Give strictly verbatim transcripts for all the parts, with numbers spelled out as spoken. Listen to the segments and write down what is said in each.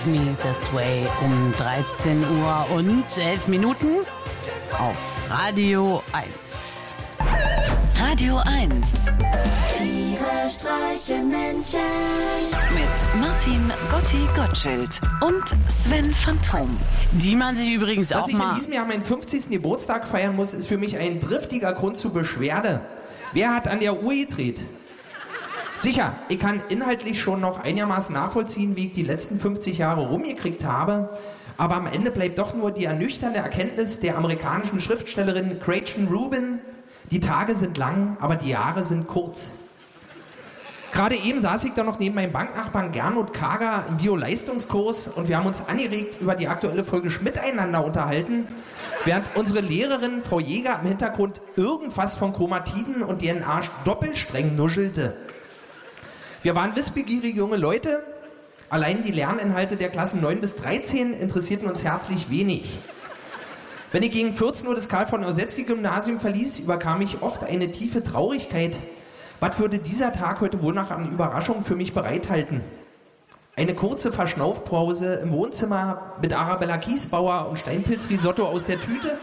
Me This Way um dreizehn Uhr und elf Minuten auf Radio eins. Radio eins. Tiere streichen Menschen. Mit Martin Gotti Gottschild und Sven Phantom. Die man sich übrigens Dass auch ich mal... in diesem Jahr meinen fünfzigsten Geburtstag feiern muss, ist für mich ein triftiger Grund zur Beschwerde. Wer hat an der Uhr gedreht? Sicher, ich kann inhaltlich schon noch einigermaßen nachvollziehen, wie ich die letzten fünfzig Jahre rumgekriegt habe, aber am Ende bleibt doch nur die ernüchternde Erkenntnis der amerikanischen Schriftstellerin Gretchen Rubin: Die Tage sind lang, aber die Jahre sind kurz. Gerade eben saß ich da noch neben meinem Banknachbarn Gernot Kager im Bio-Leistungskurs und wir haben uns angeregt über die aktuelle Folge Schmiteinander unterhalten, während unsere Lehrerin, Frau Jäger, im Hintergrund irgendwas von Chromatiden und deren Arsch doppelstreng nuschelte. Wir waren wissbegierige junge Leute. Allein die Lerninhalte der Klassen neun bis dreizehn interessierten uns herzlich wenig. Wenn ich gegen vierzehn Uhr das Karl von Ossetsky Gymnasium verließ, überkam mich oft eine tiefe Traurigkeit. Was würde dieser Tag heute wohl noch an Überraschungen für mich bereithalten? Eine kurze Verschnaufpause im Wohnzimmer mit Arabella Kiesbauer und Steinpilzrisotto aus der Tüte?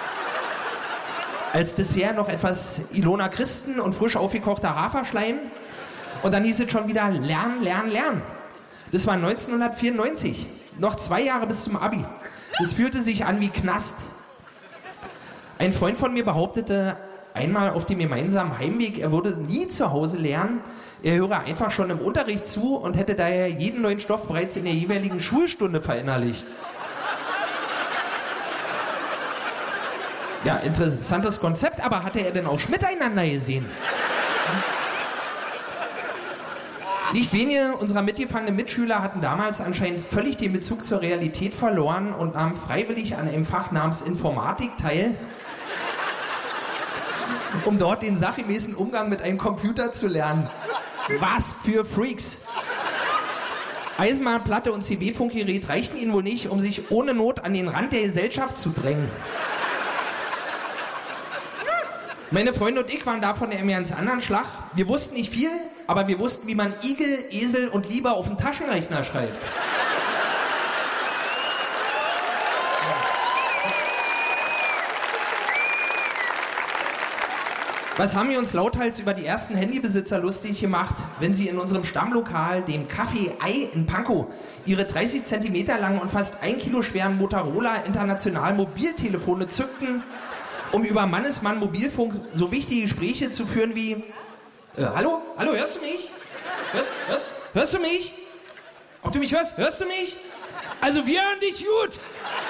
Als Dessert noch etwas Ilona Christen und frisch aufgekochter Haferschleim? Und dann hieß es schon wieder lernen, lernen, lernen. Das war neunzehnhundertvierundneunzig. Noch zwei Jahre bis zum Abi. Das fühlte sich an wie Knast. Ein Freund von mir behauptete einmal auf dem gemeinsamen Heimweg, er würde nie zu Hause lernen. Er höre einfach schon im Unterricht zu und hätte daher jeden neuen Stoff bereits in der jeweiligen Schulstunde verinnerlicht. Ja, interessantes Konzept, aber hatte er denn auch Schmiteinander gesehen? Nicht wenige unserer mitgefangenen Mitschüler hatten damals anscheinend völlig den Bezug zur Realität verloren und nahmen freiwillig an einem Fach namens Informatik teil, um dort den sachgemäßen Umgang mit einem Computer zu lernen. Was für Freaks! Eisenbahnplatte und C B-Funkgerät reichten ihnen wohl nicht, um sich ohne Not an den Rand der Gesellschaft zu drängen. Meine Freunde und ich waren davon im ganz anderen Schlag. Wir wussten nicht viel, aber wir wussten, wie man Igel, Esel und Lieber auf den Taschenrechner schreibt. Was haben wir uns lauthals über die ersten Handybesitzer lustig gemacht, wenn sie in unserem Stammlokal, dem Café Ei in Pankow, ihre dreißig Zentimeter langen und fast ein Kilo schweren Motorola International Mobiltelefone zückten, um über Mannesmann Mobilfunk so wichtige Gespräche zu führen wie: äh, Hallo? Hallo, hörst du mich? Hörst, hörst, hörst du mich? Ob du mich hörst? Hörst du mich? Also wir hören dich gut!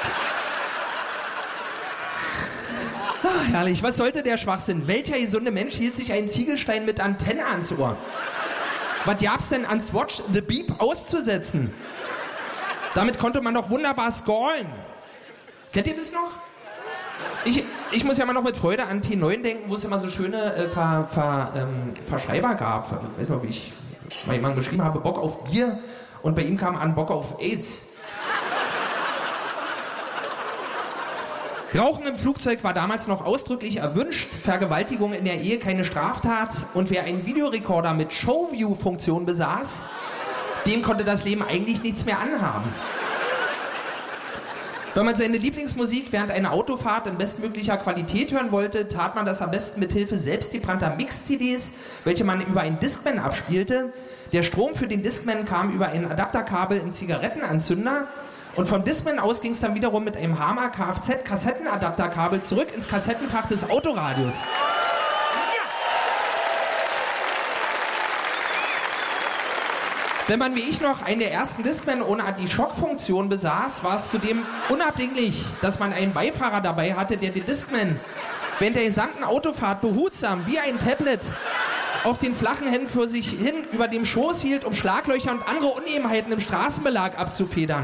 Ach, herrlich, was sollte der Schwachsinn? Welcher gesunde Mensch hielt sich einen Ziegelstein mit Antenne ans Ohr? Was gab's denn an Swatch the Beep auszusetzen? Damit konnte man doch wunderbar scrollen. Kennt ihr das noch? Ich, ich muss ja immer noch mit Freude an T neun denken, wo es immer so schöne äh, Ver, Ver, ähm, Verschreiber gab. Ich weiß noch, wie ich mal jemandem geschrieben habe, Bock auf Bier, und bei ihm kam an Bock auf AIDS. Rauchen im Flugzeug war damals noch ausdrücklich erwünscht, Vergewaltigung in der Ehe keine Straftat, und wer einen Videorekorder mit Showview-Funktion besaß, dem konnte das Leben eigentlich nichts mehr anhaben. Wenn man seine Lieblingsmusik während einer Autofahrt in bestmöglicher Qualität hören wollte, tat man das am besten mit Hilfe selbstgebrannter Mix-C Ds, welche man über einen Discman abspielte. Der Strom für den Discman kam über ein Adapterkabel im Zigarettenanzünder, und vom Discman aus ging es dann wiederum mit einem Hammer Kfz-Kassettenadapterkabel zurück ins Kassettenfach des Autoradios. Wenn man wie ich noch einen der ersten Discman ohne Anti-Schock-Funktion besaß, war es zudem unabdinglich, dass man einen Beifahrer dabei hatte, der den Discman während der gesamten Autofahrt behutsam wie ein Tablet auf den flachen Händen für sich hin über dem Schoß hielt, um Schlaglöcher und andere Unebenheiten im Straßenbelag abzufedern.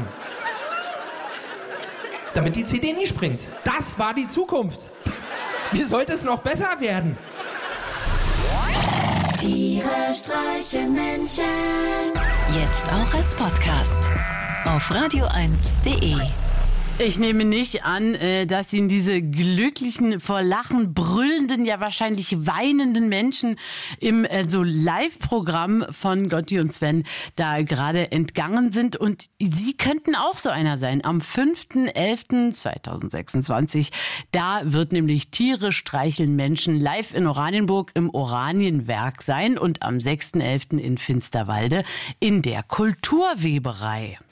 Damit die C D nie springt. Das war die Zukunft. Wie sollte es noch besser werden? Tiere streichen Menschen. Jetzt auch als Podcast auf radio eins punkt de. Ich nehme nicht an, äh, dass Ihnen diese glücklichen, vor Lachen brüllenden, ja wahrscheinlich weinenden Menschen im äh, so Live-Programm von Gotti und Sven da gerade entgangen sind. Und Sie könnten auch so einer sein. Am fünften elften zweitausendsechsundzwanzig, da wird nämlich Tiere streicheln Menschen live in Oranienburg im Oranienwerk sein und am sechsten elften in Finsterwalde in der Kulturweberei.